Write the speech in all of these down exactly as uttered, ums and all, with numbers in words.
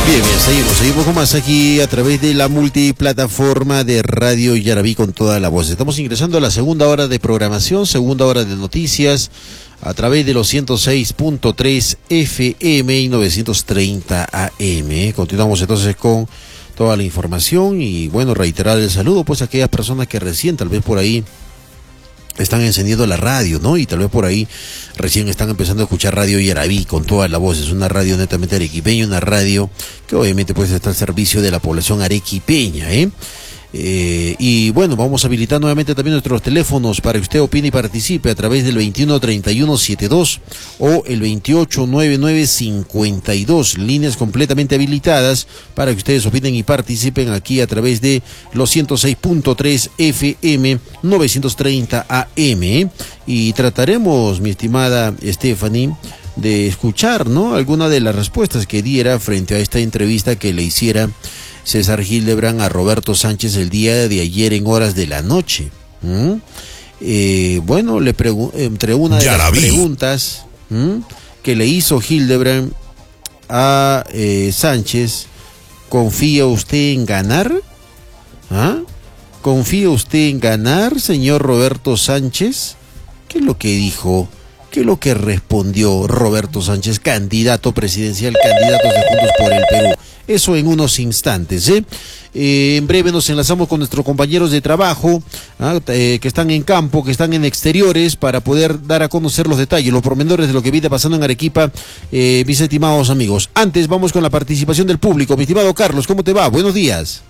Bien, bien, seguimos, seguimos con más aquí a través de la multiplataforma de Radio Yarabí con toda la voz. Estamos ingresando a la segunda hora de programación, segunda hora de noticias, a través de los ciento seis punto tres F M y novecientos treinta A M. Continuamos entonces con toda la información y bueno, reiterar el saludo pues a aquellas personas que recién tal vez por ahí están encendiendo la radio, ¿no? Y tal vez por ahí recién están empezando a escuchar Radio Yarabí con toda la voz. Es una radio netamente arequipeña, una radio que obviamente pues está al servicio de la población arequipeña, ¿eh? Eh, y bueno, vamos a habilitar nuevamente también nuestros teléfonos para que usted opine y participe a través del veintiuno treinta y uno setenta y dos o el veintiocho noventa y nueve cincuenta y dos, líneas completamente habilitadas para que ustedes opinen y participen aquí a través de los ciento seis punto tres F M novecientos treinta A M. Y trataremos, mi estimada Stephanie, de escuchar, ¿no?, alguna de las respuestas que diera frente a esta entrevista que le hiciera César Hildebrand a Roberto Sánchez el día de ayer en horas de la noche. ¿Mm? Eh, bueno, le pregu- entre una de las preguntas ¿Mm? que le hizo Hildebrand a eh, Sánchez, ¿confía usted en ganar? ¿Ah? ¿Confía usted en ganar, señor Roberto Sánchez? ¿Qué es lo que dijo? ¿Qué es lo que respondió Roberto Sánchez, candidato presidencial, candidatos de Juntos por el Perú? Eso en unos instantes, ¿eh? Eh, en breve nos enlazamos con nuestros compañeros de trabajo, ¿ah? eh, que están en campo, que están en exteriores, para poder dar a conocer los detalles, los pormenores de lo que viene pasando en Arequipa, eh, mis estimados amigos. Antes vamos con la participación del público. Mi estimado Carlos, ¿cómo te va? Buenos días.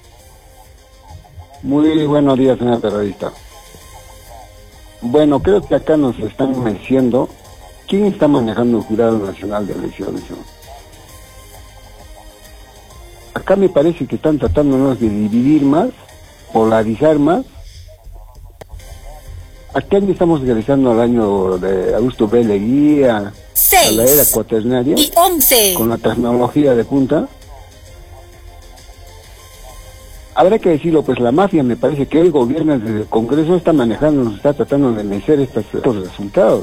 Muy buenos días, señor periodista. Bueno, creo que acá nos están diciendo quién está manejando el Jurado Nacional de Elecciones, ¿no? Acá me parece que están tratándonos de dividir más, polarizar más. ¿A qué año estamos regresando? Al año de Augusto B. Leguía, a la era cuaternaria, y once, con la tecnología de punta. Habrá que decirlo, pues la mafia, me parece que el gobierno desde el Congreso está manejando, nos está tratando de mecer estos, estos resultados.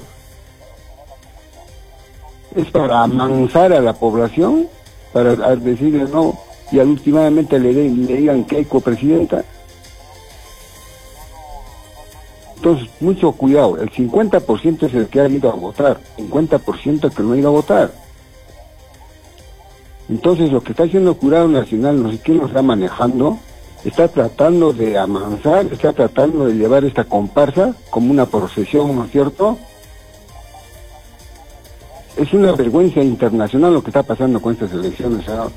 Es para amansar a la población, para decirle no, y últimamente le, le digan que hay copresidenta. Entonces, mucho cuidado, el cincuenta por ciento es el que ha ido a votar, cincuenta por ciento que no ha ido a votar. Entonces, lo que está haciendo el Jurado Nacional, no sé quién lo está manejando, está tratando de amansar, está tratando de llevar esta comparsa como una procesión, ¿no es cierto? Es una vergüenza internacional lo que está pasando con estas elecciones, ¿sabes?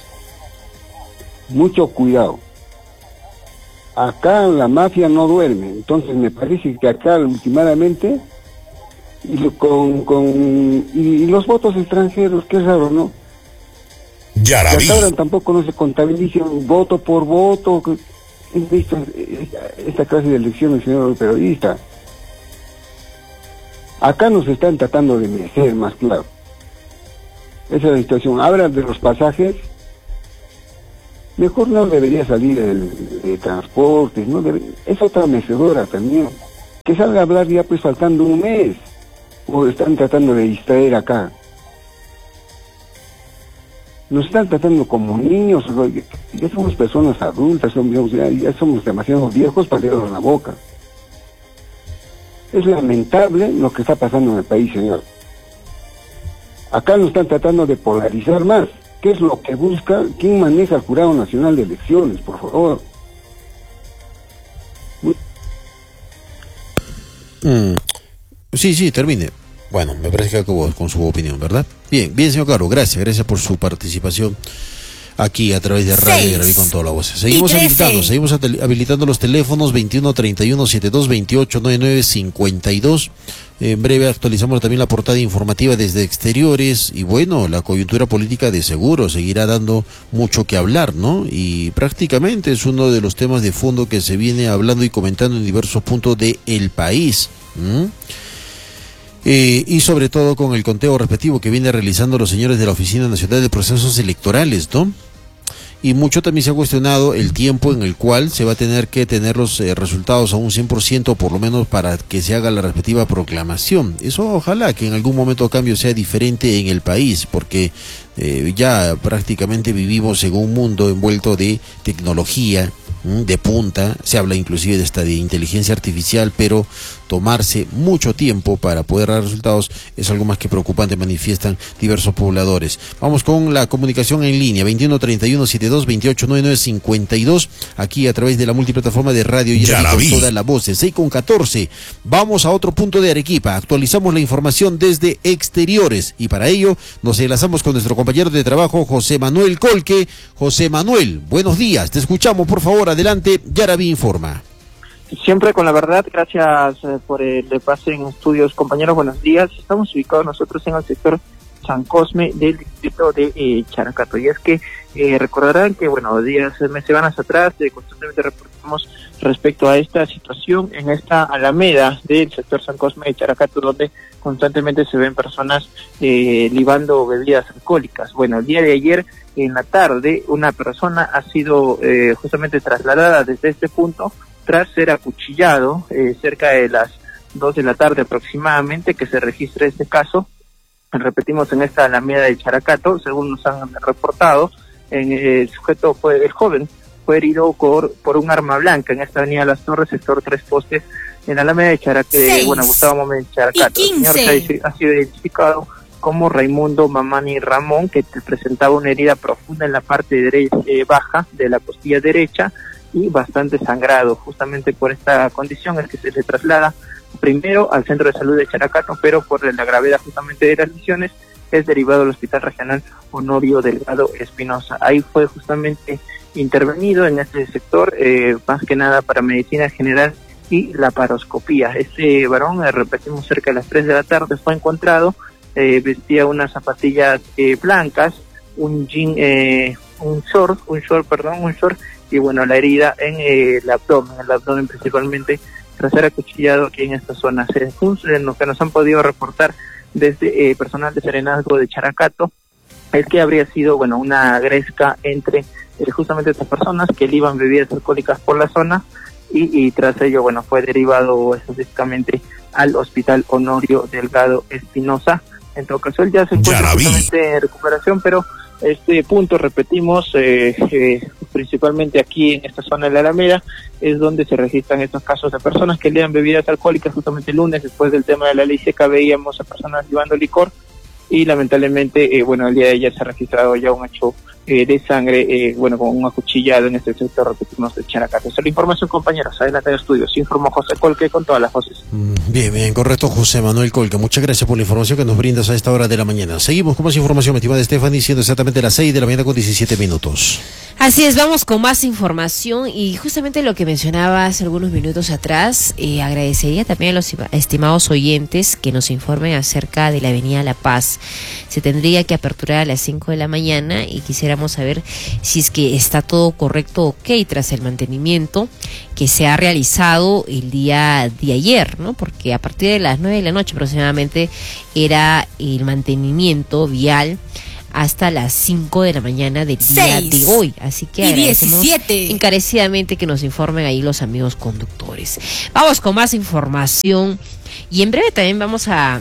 Mucho cuidado. Acá la mafia no duerme, entonces me parece que acá últimamente y lo, con, con y, y los votos extranjeros, qué raro, ¿no? Yarabí. Que ahora tampoco no se contabilizan voto por voto. He visto esta clase de elecciones, señor periodista. Acá nos están tratando de merecer, más claro. Esa es la situación. Hablan de los pasajes. Mejor no debería salir el de transportes, no debe, es otra mecedora también. Que salga a hablar ya pues faltando un mes. O están tratando de distraer acá. Nos están tratando como niños, ya somos personas adultas, somos, ya, ya somos demasiado viejos para leernos la boca. Es lamentable lo que está pasando en el país, señor. Acá nos están tratando de polarizar más. ¿Qué es lo que busca? ¿Quién maneja el Jurado Nacional de Elecciones, por favor? Mm. Sí, sí, termine. Bueno, me parece que acabó con su opinión, ¿verdad? Bien, bien, señor Caro, gracias, gracias por su participación aquí a través de Radio Yarabí con toda la voz. Seguimos habilitando, seguimos habilitando los teléfonos veintiuno treinta y uno setenta y dos, veintiocho noventa y nueve cincuenta y dos. En breve actualizamos también la portada informativa desde exteriores y bueno, la coyuntura política de seguro seguirá dando mucho que hablar, ¿no? Y prácticamente es uno de los temas de fondo que se viene hablando y comentando en diversos puntos del país. ¿Mm? Eh, y sobre todo con el conteo respectivo que viene realizando los señores de la Oficina Nacional de Procesos Electorales, ¿no? Y mucho también se ha cuestionado el tiempo en el cual se va a tener que tener los eh, resultados a un cien por ciento, por lo menos para que se haga la respectiva proclamación. Eso ojalá que en algún momento cambio sea diferente en el país, porque eh, ya prácticamente vivimos en un mundo envuelto de tecnología de punta, se habla inclusive de esta de inteligencia artificial, pero tomarse mucho tiempo para poder dar resultados es algo más que preocupante, manifiestan diversos pobladores. Vamos con la comunicación en línea, veintiuno treinta y uno setenta y dos veintiocho noventa y nueve cincuenta y dos, aquí a través de la multiplataforma de Radio Yarabí con toda la voz, seis con catorce. Vamos a otro punto de Arequipa, actualizamos la información desde exteriores y para ello nos enlazamos con nuestro compañero de trabajo José Manuel Colque. José Manuel, buenos días, te escuchamos, por favor, adelante, Yarabí informa. Siempre con la verdad, gracias eh, por el pase en estudios, compañeros, buenos días. Estamos ubicados nosotros en el sector San Cosme del distrito de eh, Characato. Y es que eh, recordarán que, bueno, días, meses, semanas atrás, eh, constantemente reportamos respecto a esta situación en esta alameda del sector San Cosme de Characato, donde constantemente se ven personas eh, libando bebidas alcohólicas. Bueno, el día de ayer, en la tarde, una persona ha sido eh, justamente trasladada desde este punto tras ser acuchillado eh, cerca de las dos de la tarde aproximadamente, que se registra este caso. Repetimos, en esta alameda de Characato, según nos han reportado, en, eh, el sujeto fue, el joven, fue herido por, por un arma blanca en esta avenida Las Torres, sector Tres Postes, en la alameda de Characato, eh, bueno, Gustavo Mómez Characato. El señor se ha, ha sido identificado como Raimundo Mamani Ramón, que presentaba una herida profunda en la parte derecha, eh, baja de la costilla derecha, y bastante sangrado. Justamente por esta condición es que se le traslada primero al centro de salud de Characato, pero por la gravedad justamente de las lesiones es derivado al Hospital Regional Honorio Delgado Espinosa. Ahí fue justamente intervenido en este sector, eh, más que nada para medicina general y laparoscopía. Este varón, eh, repetimos, cerca de las tres de la tarde fue encontrado, eh, vestía unas zapatillas eh, blancas, un jean, eh, un short, un short, perdón, un short, y bueno, la herida en eh, el abdomen, el abdomen principalmente, tras ser acuchillado aquí en esta zona. Según lo que nos han podido reportar desde eh, personal de Serenazgo de Characato, es que habría sido, bueno, una gresca entre eh, justamente estas personas que liban bebidas alcohólicas por la zona, y, y tras ello, bueno, fue derivado específicamente al Hospital Honorio Delgado Espinosa. En todo caso, él ya se encuentra justamente en recuperación, pero este punto, repetimos, eh, eh, principalmente aquí en esta zona de la Alameda, es donde se registran estos casos de personas que liban bebidas alcohólicas. Justamente el lunes, después del tema de la ley seca, veíamos a personas libando licor, y lamentablemente, eh, bueno, el día de ayer se ha registrado ya un hecho eh, de sangre, eh, bueno, con un acuchillado en este sector, repetimos, de Characato. Esa es la información, compañeros. Adelante de estudios. Informó José Colque con todas las voces. Bien, bien, correcto, José Manuel Colque. Muchas gracias por la información que nos brindas a esta hora de la mañana. Seguimos con más información, mi estimada Stephanie, siendo exactamente las seis de la mañana con diecisiete minutos. Así es, vamos con más información y justamente lo que mencionaba hace algunos minutos atrás, eh, agradecería también a los estimados oyentes que nos informen acerca de la avenida La Paz. Se tendría que aperturar a las cinco de la mañana y quisiéramos saber si es que está todo correcto, ok, tras el mantenimiento que se ha realizado el día de ayer, ¿no? Porque a partir de las nueve de la noche aproximadamente era el mantenimiento vial hasta las cinco de la mañana del día de hoy. Así que agradecemos encarecidamente que nos informen ahí los amigos conductores. Vamos con más información y en breve también vamos a,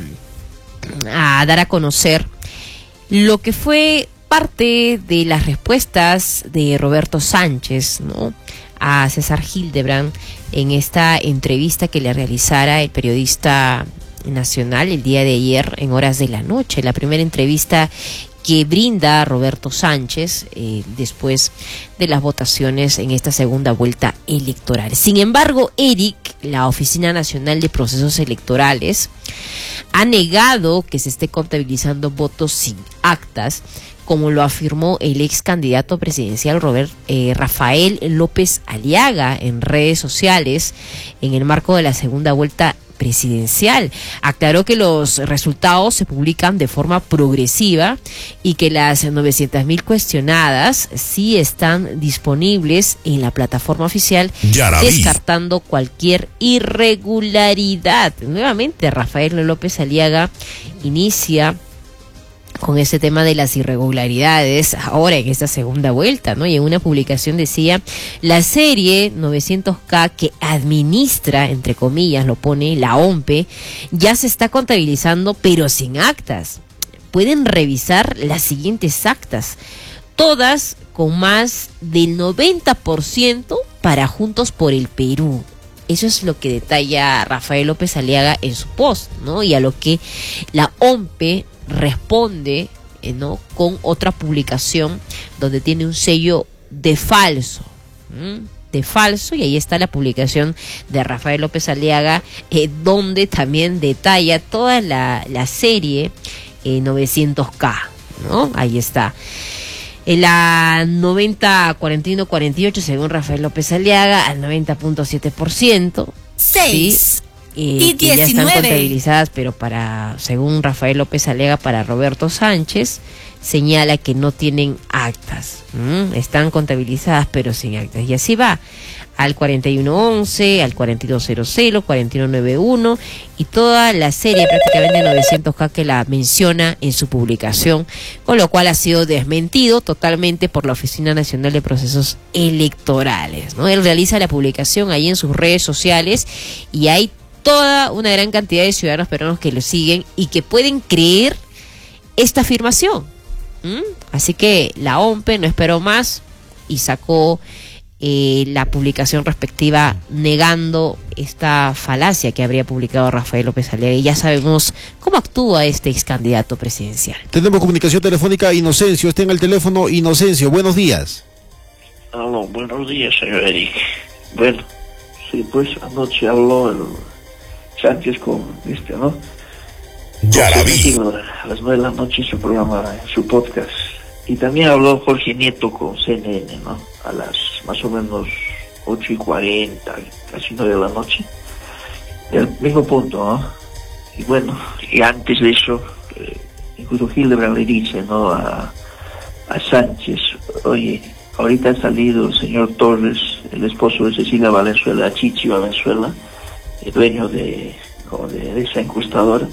a dar a conocer lo que fue parte de las respuestas de Roberto Sánchez, ¿no?, a César Hildebrand en esta entrevista que le realizara el periodista nacional el día de ayer en horas de la noche. La primera entrevista que brinda Roberto Sánchez eh, después de las votaciones en esta segunda vuelta electoral. Sin embargo, Eric, la Oficina Nacional de Procesos Electorales, ha negado que se esté contabilizando votos sin actas, como lo afirmó el ex candidato presidencial Robert, eh, Rafael López Aliaga en redes sociales en el marco de la segunda vuelta presidencial. Aclaró que los resultados se publican de forma progresiva y que las novecientas mil cuestionadas sí están disponibles en la plataforma oficial, Yarabí, descartando cualquier irregularidad. Nuevamente, Rafael López Aliaga inicia con ese tema de las irregularidades ahora en esta segunda vuelta, ¿no? Y en una publicación decía: la serie novecientos K que administra, entre comillas, lo pone la O M P E, ya se está contabilizando, pero sin actas. pueden revisar las siguientes actas, todas con más del noventa por ciento para Juntos por el Perú. Eso es lo que detalla Rafael López Aliaga en su post, ¿no? Y a lo que la O M P E responde, eh, ¿no?, con otra publicación donde tiene un sello de falso, ¿m? de falso, y ahí está la publicación de Rafael López Aliaga, eh, donde también detalla toda la, la serie eh, novecientos K, ¿no? Ahí está. En la noventa cuarenta y uno cuarenta y ocho, según Rafael López Aliaga, al noventa punto siete por ciento. seis. ¿Sí? Y Eh, que ya están diecinueve. contabilizadas, pero para, según Rafael López Aliaga, para Roberto Sánchez, señala que no tienen actas. ¿Mm? Están contabilizadas, pero sin actas. Y así va. Al cuarenta y uno once, al cuarenta y dos cero cero, cuarenta y uno noventa y uno y toda la serie prácticamente novecientos K que la menciona en su publicación, con lo cual ha sido desmentido totalmente por la Oficina Nacional de Procesos Electorales, ¿no? Él realiza la publicación ahí en sus redes sociales y hay toda una gran cantidad de ciudadanos peruanos que lo siguen y que pueden creer esta afirmación. ¿Mm? Así que la O M P E no esperó más y sacó Eh, la publicación respectiva negando esta falacia que habría publicado Rafael López Aliaga, y ya sabemos cómo actúa este ex candidato presidencial. Tenemos comunicación telefónica. Inocencio está en el teléfono. Inocencio, buenos días. Aló, buenos días, señor Eric. Bueno, sí, pues anoche habló el Sánchez con este, ¿no? Yarabí. A las nueve de la noche en su programa, en su podcast. Y también habló Jorge Nieto con C N N, ¿no? A las más o menos ocho y cuarenta, casi nueve de la noche. El mismo punto, ¿no? Y bueno, y antes de eso, eh, incluso Hildebrand le dice, ¿no?, a, a Sánchez, oye, ahorita ha salido el señor Torres, el esposo de Cecilia Valenzuela, Chichi Valenzuela, el dueño de, ¿no?, de, de esa encuestadora,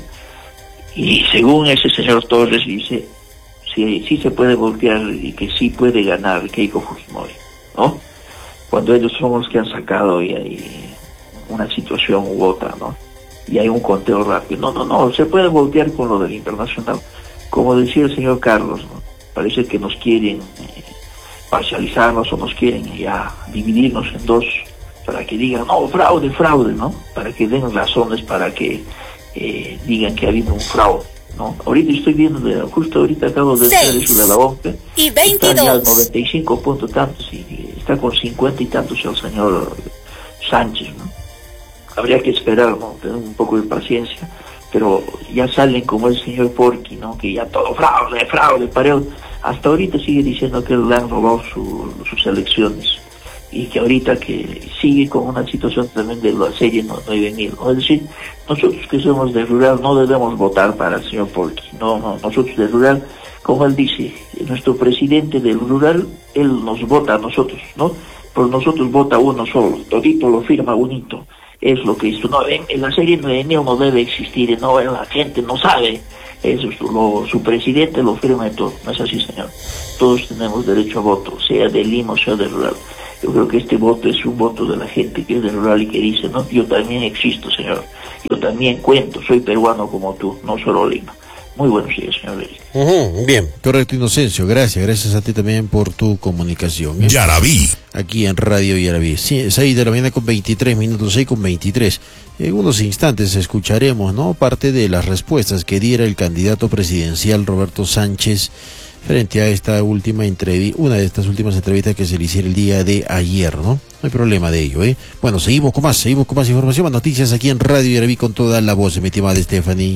y según ese señor Torres dice, sí, sí se puede voltear y que sí puede ganar Keiko Fujimori, ¿no? Cuando ellos son los que han sacado y hay una situación u otra, ¿no? Y hay un conteo rápido. No, no, no, se puede voltear con lo del internacional. Como decía el señor Carlos, ¿no? Parece que nos quieren eh, parcializarnos o nos quieren ya dividirnos en dos para que digan, no, fraude, fraude, ¿no? Para que den razones para que eh, digan que ha habido un fraude, ¿no? Ahorita estoy viendo, de, justo ahorita acabo de ver eso de la O M P E. Y Está veintidós. ya al noventa y cinco puntos tantos y está con cincuenta y tantos el señor Sánchez, ¿no? Habría que esperar, ¿no?, tener un poco de paciencia, pero ya salen como el señor Porky, ¿no?, que ya todo fraude, fraude, para él. Hasta ahorita sigue diciendo que le han robado su, sus elecciones y que ahorita que sigue con una situación también de la serie no, nueve mil, ¿no? Es decir, nosotros que somos de rural no debemos votar para el señor Porky, no, no, nosotros de rural, como él dice, nuestro presidente del rural, él nos vota a nosotros, ¿no? Por nosotros vota uno solo, todito lo firma unito, es lo que hizo. No, en, en la serie nueve mil no debe existir, no, la gente no sabe, eso es lo, su presidente lo firma y todo, no es así, señor. Todos tenemos derecho a voto, sea de Lima o sea de rural. Yo creo que este voto es un voto de la gente que es de rural y que dice, no, yo también existo, señor, yo también cuento, soy peruano como tú, no solo Lima. Muy buenos días, señor Eric. Uh-huh, bien, correcto, Inocencio, gracias, gracias a ti también por tu comunicación, ¿eh? Yarabí. Aquí en Radio Yarabí, sí, seis de la mañana con veintitrés minutos, seis con veintitrés. En unos instantes escucharemos, ¿no?, parte de las respuestas que diera el candidato presidencial Roberto Sánchez frente a esta última entrevista, una de estas últimas entrevistas que se le hiciera el día de ayer, ¿no? No hay problema de ello, ¿eh? Bueno, seguimos con más, seguimos con más información, más noticias aquí en Radio Yarabí con toda la voz, mi estimada Stephanie.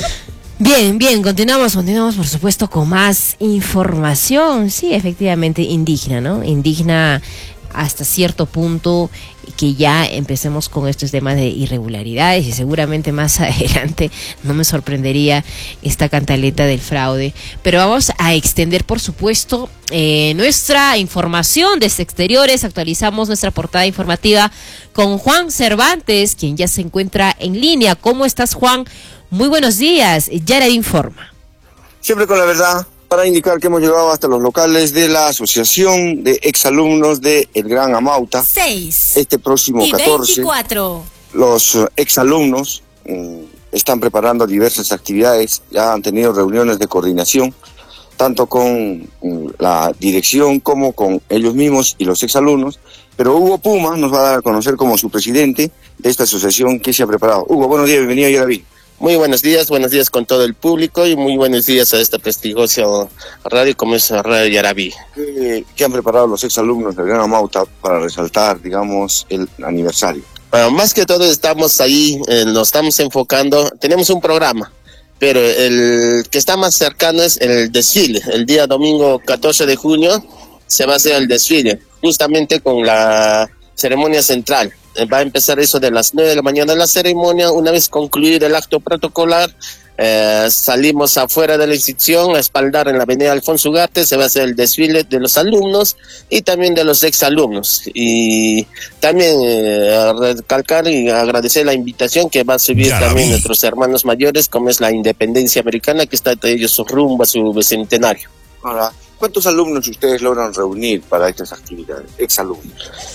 Bien, bien, continuamos, continuamos por supuesto con más información, sí, efectivamente indigna, ¿no? Indigna hasta cierto punto que ya empecemos con estos temas de irregularidades y seguramente más adelante no me sorprendería esta cantaleta del fraude, pero vamos a extender por supuesto eh, nuestra información desde exteriores. Actualizamos nuestra portada informativa con Juan Cervantes, quien ya se encuentra en línea. ¿Cómo estás, Juan? Muy buenos días, Yarabí informa. Siempre con la verdad, para indicar que hemos llegado hasta los locales de la Asociación de Exalumnos de El Gran Amauta. seis. Este próximo Y catorce, veinticuatro. los exalumnos, eh, están preparando diversas actividades, ya han tenido reuniones de coordinación, tanto con la dirección como con ellos mismos y los exalumnos, pero Hugo Puma nos va a dar a conocer como su presidente de esta asociación que se ha preparado. Hugo, buenos días, bienvenido a Yaraví. Muy buenos días, buenos días con todo el público y muy buenos días a esta prestigiosa radio como es Radio Yaraví. ¿Qué, qué han preparado los exalumnos del Gran Amauta para resaltar, digamos, el aniversario? Bueno, más que todo estamos ahí, eh, nos estamos enfocando, tenemos un programa, pero el que está más cercano es el desfile. El día domingo catorce de junio se va a hacer el desfile, justamente con la ceremonia central. Va a empezar eso de las nueve de la mañana la ceremonia. Una vez concluido el acto protocolar, eh, salimos afuera de la institución a espaldar en la avenida Alfonso Ugarte. Se va a hacer el desfile de los alumnos y también de los exalumnos. Y también eh, recalcar y agradecer la invitación que va a subir ya también nuestros hermanos mayores, como es la Independencia Americana, que está de ellos su rumbo a su bicentenario. Ahora, ¿cuántos alumnos ustedes logran reunir para estas actividades, exalumnos?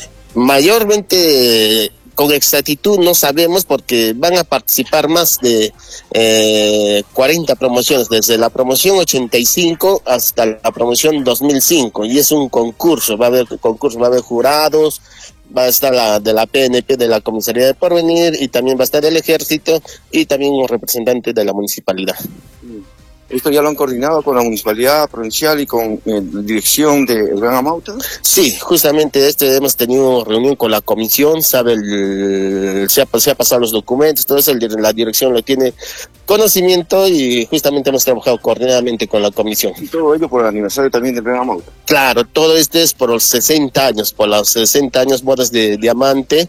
Mayormente con exactitud no sabemos porque van a participar más de eh, cuarenta promociones, desde la promoción ochenta y cinco hasta la promoción dos mil cinco, y es un concurso, va a haber concurso, va a haber jurados, va a estar la de la P N P, de la Comisaría de Porvenir, y también va a estar el Ejército y también un representante de la municipalidad. ¿Esto ya lo han coordinado con la Municipalidad Provincial y con eh, la dirección de Gran Amauta? Sí, justamente este hemos tenido reunión con la comisión, sabe el, se, ha, se ha pasado los documentos, todo eso, el, la dirección lo tiene conocimiento y justamente hemos trabajado coordinadamente con la comisión. ¿Y todo ello por el aniversario también de Gran Amauta? Claro, todo esto es por los sesenta años, por los sesenta años bodas de diamante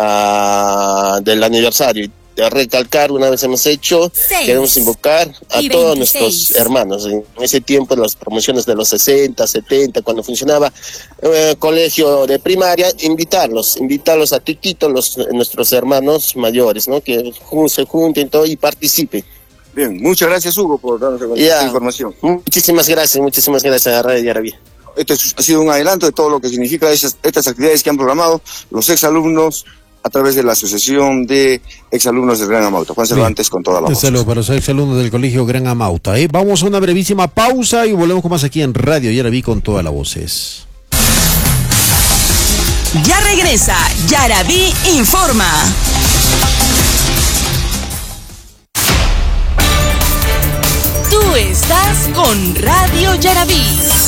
uh, del aniversario. De recalcar, una vez hemos hecho, seis, queremos invocar a todos nuestros hermanos. En ese tiempo, las promociones de los sesenta, setenta, cuando funcionaba eh, colegio de primaria, invitarlos, invitarlos a Titito, los, nuestros hermanos mayores, ¿no? Que se junten todo y participen. Bien, muchas gracias, Hugo, por darnos esta información. Muchísimas gracias, muchísimas gracias a Radio Yaraví. Este ha sido un adelanto de todo lo que significa esas, estas actividades que han programado los exalumnos a través de la Asociación de Exalumnos del Gran Amauta. Juan Cervantes, con toda la voz. Saludos para los exalumnos del Colegio Gran Amauta. ¿eh? Vamos a una brevísima pausa y volvemos con más aquí en Radio Yaraví con todas las voces. Ya regresa Yaraví Informa. Tú estás con Radio Yaraví.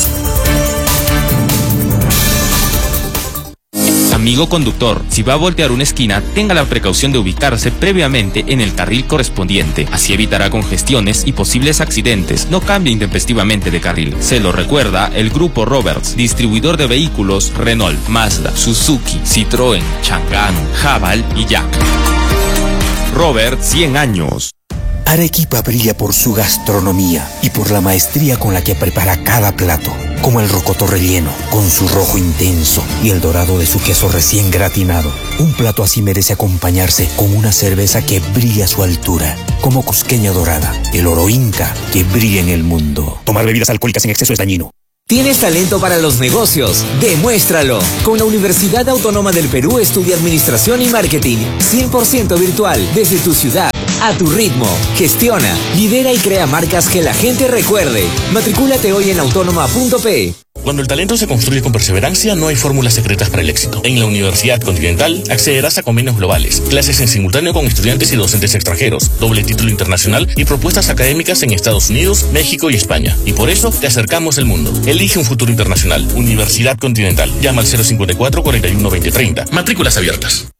Amigo conductor, si va a voltear una esquina, tenga la precaución de ubicarse previamente en el carril correspondiente. Así evitará congestiones y posibles accidentes. No cambie intempestivamente de carril. Se lo recuerda el Grupo Roberts, distribuidor de vehículos Renault, Mazda, Suzuki, Citroën, Chang'an, Haval y Jack. Robert, cien años. Arequipa brilla por su gastronomía y por la maestría con la que prepara cada plato, como el rocoto relleno, con su rojo intenso y el dorado de su queso recién gratinado. Un plato así merece acompañarse con una cerveza que brilla a su altura, como Cusqueña Dorada, el oro inca que brilla en el mundo. Tomar bebidas alcohólicas en exceso es dañino. ¿Tienes talento para los negocios? ¡Demuéstralo! Con la Universidad Autónoma del Perú estudia Administración y Marketing cien por ciento virtual desde tu ciudad. A tu ritmo. Gestiona, lidera y crea marcas que la gente recuerde. Matricúlate hoy en autónoma punto pe. Cuando el talento se construye con perseverancia, no hay fórmulas secretas para el éxito. En la Universidad Continental accederás a convenios globales, clases en simultáneo con estudiantes y docentes extranjeros, doble título internacional y propuestas académicas en Estados Unidos, México y España. Y por eso te acercamos el mundo. Elige un futuro internacional. Universidad Continental. Llama al cero cincuenta y cuatro, cuarenta y uno, veinte, treinta. Matrículas abiertas.